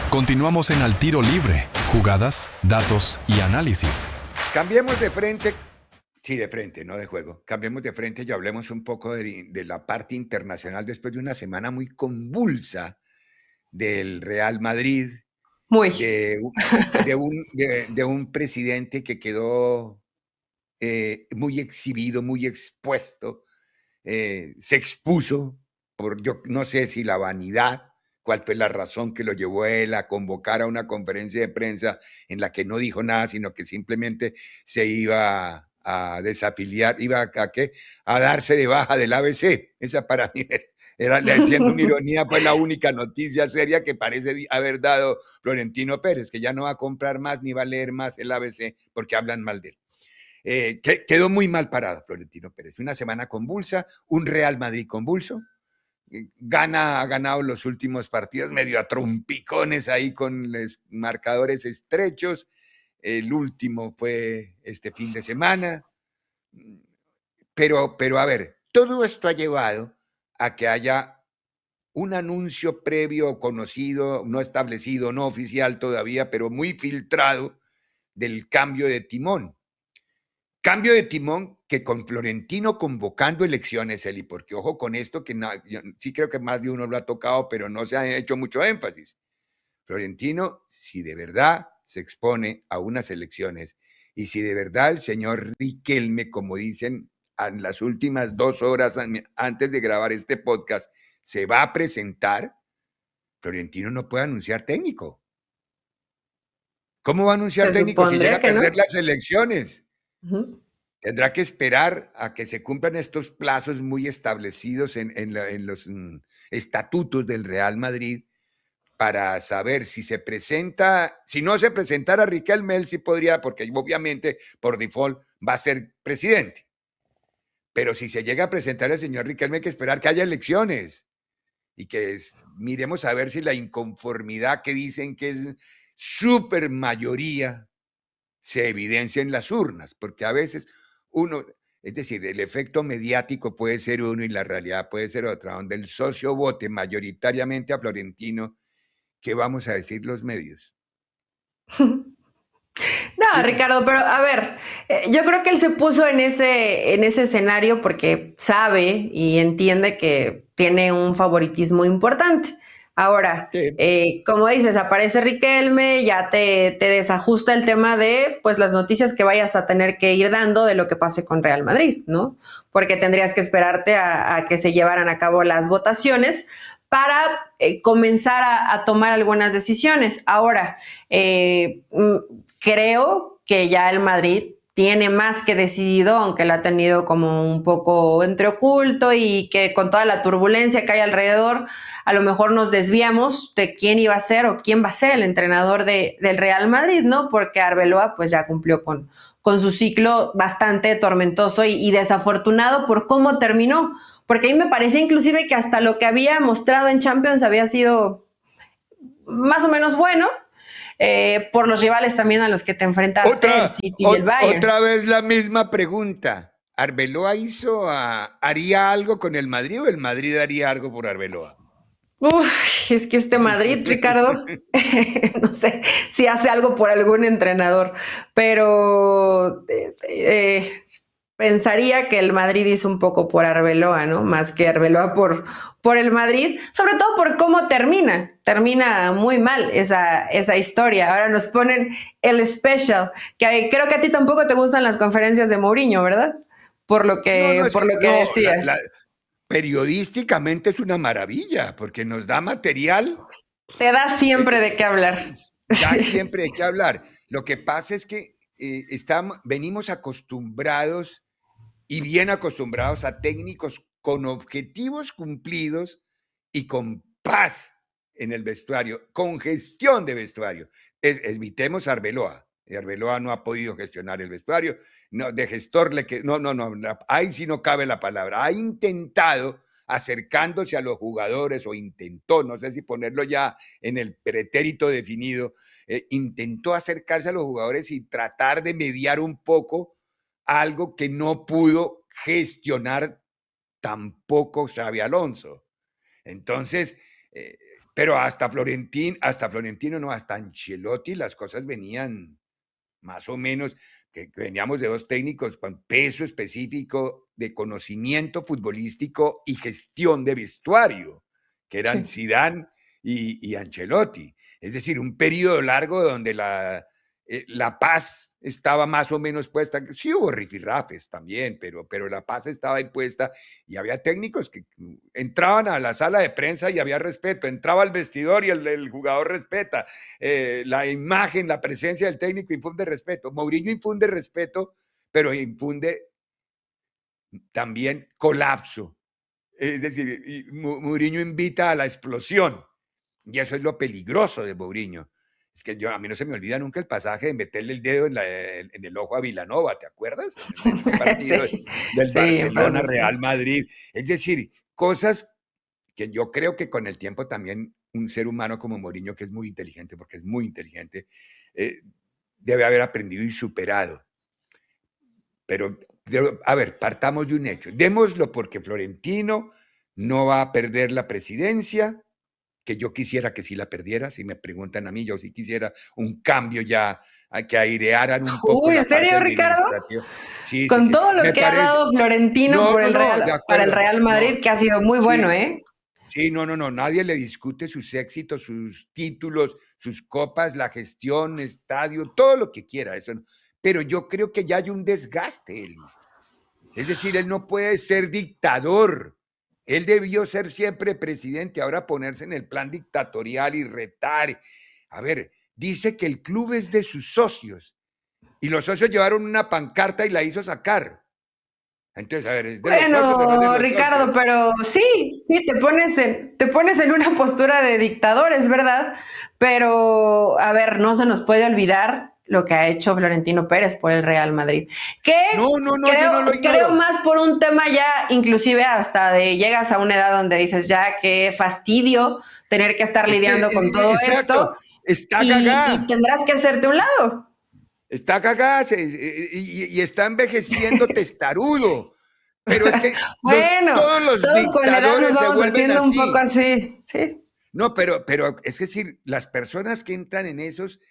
Continuamos en Al Tiro Libre, jugadas, datos y análisis. Cambiemos de frente, sí, de frente, no de juego. Cambiemos de frente y hablemos un poco de la parte internacional después de una semana muy convulsa del Real Madrid, Muy. de un presidente que quedó muy exhibido, muy expuesto, se expuso por, yo no sé si la vanidad, cuál fue la razón que lo llevó a él a convocar a una conferencia de prensa en la que no dijo nada, sino que simplemente se iba a desafiliar, iba a, ¿qué? A darse de baja del ABC. Esa para mí era, siendo una ironía, fue la única noticia seria que parece haber dado Florentino Pérez, que ya no va a comprar más ni va a leer más el ABC porque hablan mal de él. Quedó muy mal parado Florentino Pérez. Una semana convulsa, un Real Madrid convulso. Ha ganado los últimos partidos medio a trompicones ahí con los marcadores estrechos. El último fue este fin de semana. Pero a ver, todo esto ha llevado a que haya un anuncio previo, conocido, no establecido, no oficial todavía, pero muy filtrado del cambio de timón. Cambio de timón que con Florentino convocando elecciones, Eli, porque ojo con esto, que yo sí creo que más de uno lo ha tocado, pero no se ha hecho mucho énfasis. Florentino, si de verdad se expone a unas elecciones y si de verdad el señor Riquelme, como dicen en las últimas 2 horas antes de grabar este podcast, se va a presentar, Florentino no puede anunciar técnico. ¿Cómo va a anunciar técnico si llega a perder las elecciones? Tendrá que esperar a que se cumplan estos plazos muy establecidos en los estatutos del Real Madrid para saber si se presenta, si no se presentara Riquelme, él sí podría, porque obviamente por default va a ser presidente. Pero si se llega a presentar el señor Riquelme, hay que esperar que haya elecciones y que miremos a ver si la inconformidad que dicen que es súper mayoría se evidencia en las urnas, porque a veces uno, es decir, el efecto mediático puede ser uno y la realidad puede ser otra, donde el socio vote mayoritariamente a Florentino, ¿qué vamos a decir los medios? No, Ricardo, pero a ver, yo creo que él se puso en ese escenario porque sabe y entiende que tiene un favoritismo importante. Ahora, como dices, aparece Riquelme, ya te desajusta el tema de pues las noticias que vayas a tener que ir dando de lo que pase con Real Madrid, ¿no? Porque tendrías que esperarte a que se llevaran a cabo las votaciones para comenzar a tomar algunas decisiones. Ahora, creo que ya el Madrid tiene más que decidido, aunque lo ha tenido como un poco entre oculto y que con toda la turbulencia que hay alrededor, a lo mejor nos desviamos de quién iba a ser o quién va a ser el entrenador del Real Madrid, ¿no? Porque Arbeloa pues ya cumplió con su ciclo bastante tormentoso y desafortunado por cómo terminó. Porque a mí me parecía inclusive que hasta lo que había mostrado en Champions había sido más o menos bueno, por los rivales también a los que te enfrentaste, el City y el Bayern. Otra vez la misma pregunta. ¿Arbeloa haría algo con el Madrid o el Madrid haría algo por Arbeloa? Uf, es que este Madrid, Ricardo, no sé si hace algo por algún entrenador, pero pensaría que el Madrid hizo un poco por Arbeloa, ¿no? Más que Arbeloa por el Madrid, sobre todo por cómo termina. Termina muy mal esa historia. Ahora nos ponen el special, que creo que a ti tampoco te gustan las conferencias de Mourinho, ¿verdad? Por lo que decías. Periodísticamente es una maravilla, porque nos da material. Te da siempre de qué hablar. Da siempre de qué hablar. Lo que pasa es que venimos acostumbrados y bien acostumbrados a técnicos con objetivos cumplidos y con paz en el vestuario, con gestión de vestuario. Evitemos a Arbeloa. Arbeloa no ha podido gestionar el vestuario. No, de gestor, ahí sí no cabe la palabra. Ha intentado acercándose a los jugadores o intentó, no sé si ponerlo ya en el pretérito definido, intentó acercarse a los jugadores y tratar de mediar un poco algo que no pudo gestionar tampoco Xabi Alonso. Entonces, pero hasta Florentino, no, hasta Ancelotti, las cosas venían más o menos, que veníamos de dos técnicos con peso específico de conocimiento futbolístico y gestión de vestuario, que eran Sí. Zidane y Ancelotti. Es decir, un periodo largo donde la paz estaba más o menos puesta. Sí hubo rifirrafes también, pero la paz estaba ahí puesta y había técnicos que entraban a la sala de prensa y había respeto, entraba al vestidor y el jugador respeta. La imagen, la presencia del técnico infunde respeto. Mourinho infunde respeto, pero infunde también colapso. Es decir, Mourinho invita a la explosión. Y eso es lo peligroso de Mourinho. Es que a mí no se me olvida nunca el pasaje de meterle el dedo en el ojo a Vilanova, ¿te acuerdas? En un partido Sí, del sí, en paz Barcelona-Real descanse. Madrid. Es decir, cosas que yo creo que con el tiempo también un ser humano como Mourinho, que es muy inteligente, porque es muy inteligente, debe haber aprendido y superado. Pero, a ver, partamos de un hecho. Démoslo porque Florentino no va a perder la presidencia, que yo quisiera que sí la perdiera. Si me preguntan a mí, yo sí quisiera un cambio ya, que airearan un poco Uy, ¿en la parte serio, Ricardo? administrativa. Sí, sí, Con sí. todo lo Me que ha parece. dado Florentino No, por no, el no, de para el acuerdo. Real No, Madrid, que ha sido muy bueno, sí. ¿eh? Sí, no, no, no. Nadie le discute sus éxitos, sus títulos, sus copas, la gestión, estadio, todo lo que quiera. Eso no. Pero yo creo que ya hay un desgaste, Eli. Es decir, él no puede ser dictador. Él debió ser siempre presidente, ahora ponerse en el plan dictatorial y retar. A ver, dice que el club es de sus socios y los socios llevaron una pancarta y la hizo sacar. Entonces, a ver, ¿es de los socios o no es de Bueno, los Ricardo, socios? pero sí, te pones en una postura de dictador, es verdad, pero a ver, no se nos puede olvidar lo que ha hecho Florentino Pérez por el Real Madrid, que No, no, no, yo no lo creo ignoro. más por un tema ya, inclusive hasta de llegas a una edad donde dices ya qué fastidio tener que estar Es que, lidiando con todo exacto, esto está y cagá. tendrás que hacerte a un lado. Está cagá y está envejeciendo testarudo. Pero es que Bueno, todos los todos con la edad nos dictadores se vamos vuelven haciendo un poco así. así, sí. No, pero es decir, las personas que entran en esos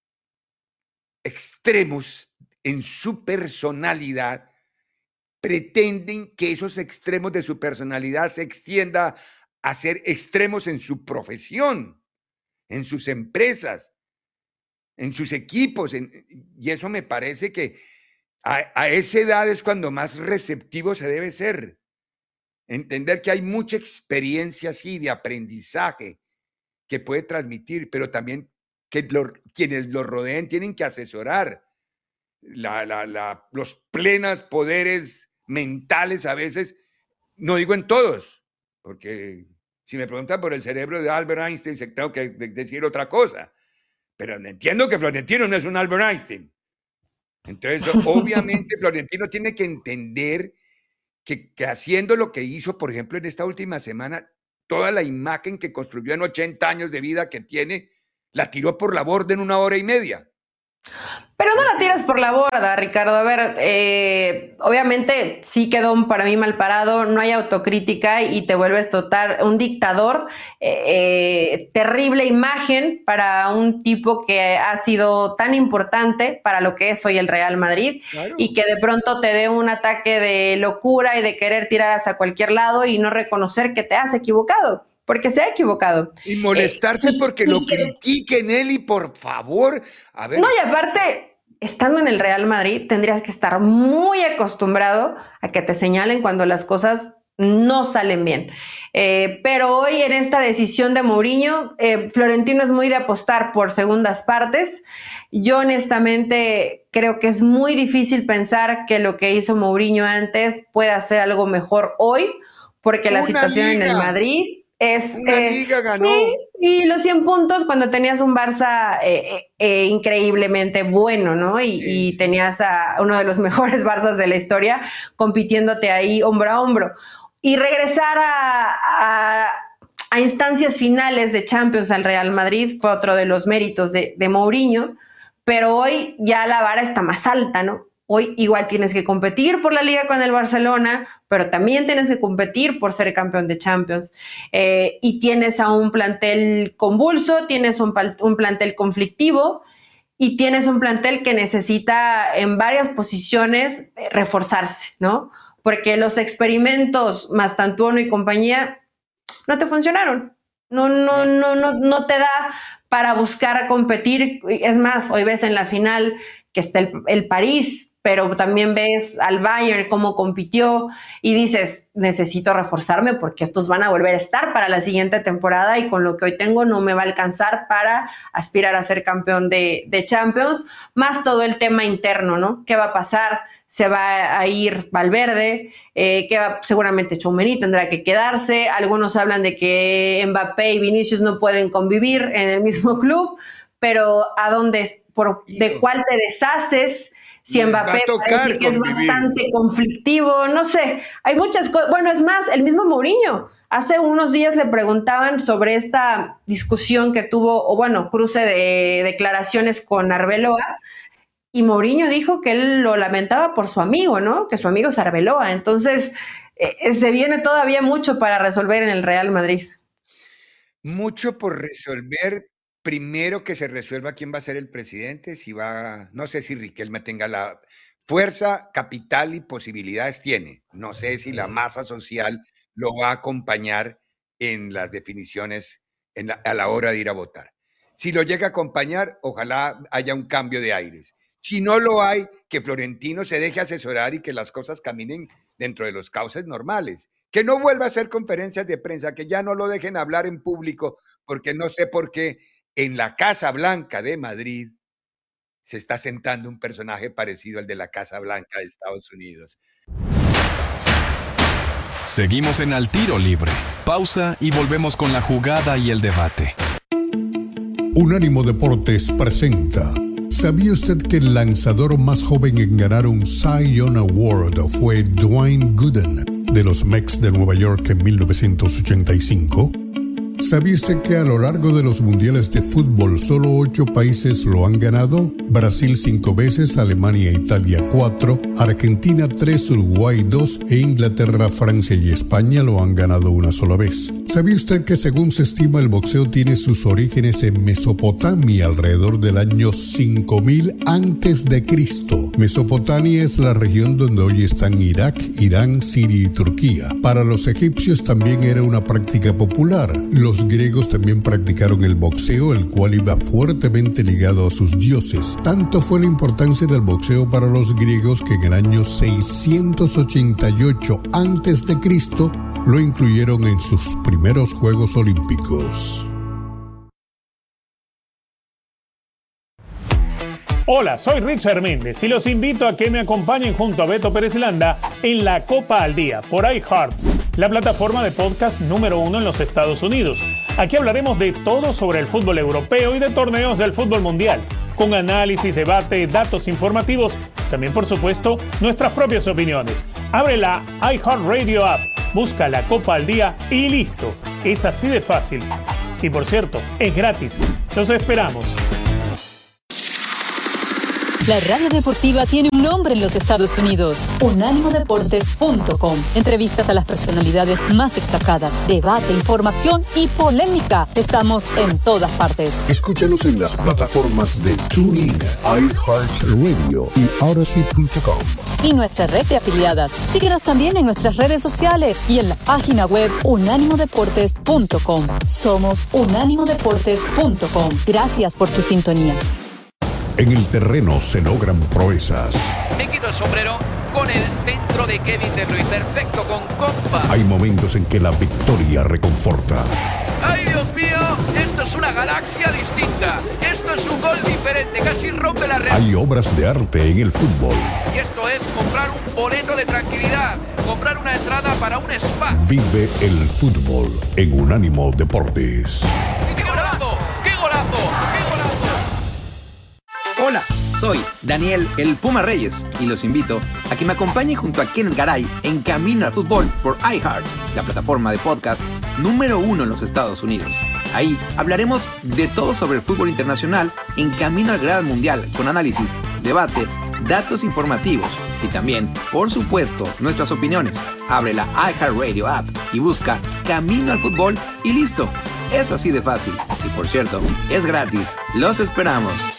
extremos en su personalidad pretenden que esos extremos de su personalidad se extienda a ser extremos en su profesión, en sus empresas, en sus equipos. Y eso me parece que a esa edad es cuando más receptivo se debe ser. Entender que hay mucha experiencia así de aprendizaje que puede transmitir, pero también que quienes lo rodeen tienen que asesorar los plenos poderes mentales a veces, no digo en todos, porque si me preguntan por el cerebro de Albert Einstein, tengo que decir otra cosa, pero entiendo que Florentino no es un Albert Einstein. Entonces, obviamente, Florentino tiene que entender que haciendo lo que hizo, por ejemplo, en esta última semana, toda la imagen que construyó en 80 años de vida que tiene, la tiró por la borda en 1 hora y media. Pero no Es la decir, tiras por la borda, Ricardo. A ver, obviamente sí quedó para mí mal parado, no hay autocrítica y te vuelves total un dictador. Terrible imagen para un tipo que ha sido tan importante para lo que es hoy el Real Madrid y claro. que de pronto te dé un ataque de locura y de querer tirar hacia cualquier lado y no reconocer que te has equivocado, porque se ha equivocado. Y molestarse porque lo Y que critiquen él y por favor, a no, ver, y aparte, estando en el Real Madrid, tendrías que estar muy acostumbrado a que te señalen cuando las cosas no salen bien. Pero hoy en esta decisión de Mourinho, Florentino es muy de apostar por segundas partes. Yo honestamente creo que es muy difícil pensar que lo que hizo Mourinho antes pueda hacer algo mejor hoy, porque la una situación en el liga, Madrid es, una liga sí, ganó. y los 100 puntos cuando tenías un Barça increíblemente bueno, ¿no? Sí, Y sí. tenías a uno de los mejores Barças de la historia compitiéndote ahí hombro a hombro. Y regresar a instancias finales de Champions al Real Madrid fue otro de los méritos de Mourinho, pero hoy ya la vara está más alta, ¿no? Hoy igual tienes que competir por la liga con el Barcelona, pero también tienes que competir por ser campeón de Champions. Y tienes a un plantel convulso, tienes un plantel conflictivo y tienes un plantel que necesita en varias posiciones reforzarse, ¿no? Porque los experimentos Mastantuono y compañía no te funcionaron. No te da para buscar competir. Es más, hoy ves en la final que está el París, pero también ves al Bayern cómo compitió y dices, necesito reforzarme porque estos van a volver a estar para la siguiente temporada y con lo que hoy tengo no me va a alcanzar para aspirar a ser campeón de Champions, más todo el tema interno, ¿no? ¿Qué va a pasar? Se va a ir Valverde, seguramente Tchouaméni tendrá que quedarse. Algunos hablan de que Mbappé y Vinicius no pueden convivir en el mismo club, pero ¿de cuál te deshaces? Si Mbappé parece que es bastante conflictivo, no sé, hay muchas cosas. Bueno, es más, el mismo Mourinho, hace unos días le preguntaban sobre esta discusión que tuvo, o bueno, cruce de declaraciones con Arbeloa, y Mourinho dijo que él lo lamentaba por su amigo, ¿no? Que su amigo es Arbeloa. Entonces, se viene todavía mucho para resolver en el Real Madrid. Mucho por resolver. Primero que se resuelva quién va a ser el presidente, no sé si Riquelme tenga la fuerza, capital y posibilidades tiene. No sé si la masa social lo va a acompañar en las definiciones a la hora de ir a votar. Si lo llega a acompañar, ojalá haya un cambio de aires. Si no lo hay, que Florentino se deje asesorar y que las cosas caminen dentro de los cauces normales. Que no vuelva a hacer conferencias de prensa, que ya no lo dejen hablar en público, porque no sé por qué en la Casa Blanca de Madrid se está sentando un personaje parecido al de la Casa Blanca de Estados Unidos. Seguimos en Al Tiro Libre. Pausa y volvemos con la jugada y el debate. Unánimo Deportes presenta. ¿Sabía usted que el lanzador más joven en ganar un Cy Young Award fue Dwayne Gooden de los Mets de Nueva York en 1985? ¿Sabía usted que a lo largo de los mundiales de fútbol solo 8 países lo han ganado? Brasil 5 veces, Alemania e Italia 4, Argentina 3, Uruguay 2 e Inglaterra, Francia y España lo han ganado una sola vez. ¿Sabía usted que según se estima el boxeo tiene sus orígenes en Mesopotamia alrededor del año 5000 a.C.? Mesopotamia es la región donde hoy están Irak, Irán, Siria y Turquía. Para los egipcios también era una práctica popular. Los griegos también practicaron el boxeo, el cual iba fuertemente ligado a sus dioses. Tanto fue la importancia del boxeo para los griegos que en el año 688 a.C. lo incluyeron en sus primeros Juegos Olímpicos. Hola, soy Richard Méndez y los invito a que me acompañen junto a Beto Pérez Landa en La Copa al Día por iHeart, la plataforma de podcast número 1 en los Estados Unidos. Aquí hablaremos de todo sobre el fútbol europeo y de torneos del fútbol mundial, con análisis, debate, datos informativos, también por supuesto nuestras propias opiniones. Abre la iHeartRadio app, busca La Copa al Día y listo. Es así de fácil. Y por cierto, es gratis. Los esperamos. La radio deportiva tiene un nombre en los Estados Unidos: unánimodeportes.com. Entrevistas a las personalidades más destacadas, debate, información y polémica. Estamos en todas partes. Escúchanos en las plataformas de TuneIn, iHeartRadio y Odyssey.com. Y nuestra red de afiliadas. Síguenos también en nuestras redes sociales y en la página web unánimodeportes.com. Somos unánimodeportes.com. Gracias por tu sintonía. En el terreno se logran proezas. Me quito el sombrero con el centro de Kevin De Bruyne. Perfecto, con compa. Hay momentos en que la victoria reconforta. ¡Ay, Dios mío! Esto es una galaxia distinta. Esto es un gol diferente, casi rompe la red. Hay obras de arte en el fútbol. Y esto es comprar un boleto de tranquilidad, comprar una entrada para un spa. Vive el fútbol en Unánimo Deportes. ¡Qué golazo! ¡Qué golazo! ¡Qué golazo! Hola, soy Daniel el Puma Reyes y los invito a que me acompañen junto a Ken Garay en Camino al Fútbol por iHeart, la plataforma de podcast número 1 en los Estados Unidos. Ahí hablaremos de todo sobre el fútbol internacional en camino al Gran Mundial, con análisis, debate, datos informativos y también, por supuesto, nuestras opiniones. Abre la iHeartRadio app y busca Camino al Fútbol y listo. Es así de fácil. Y por cierto, es gratis. Los esperamos.